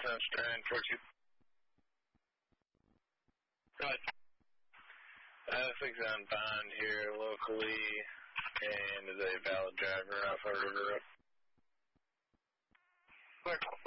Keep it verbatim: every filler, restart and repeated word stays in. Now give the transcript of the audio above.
Australian four two. Right. Essex on bond here locally, and is a valid driver off our river road. Clear.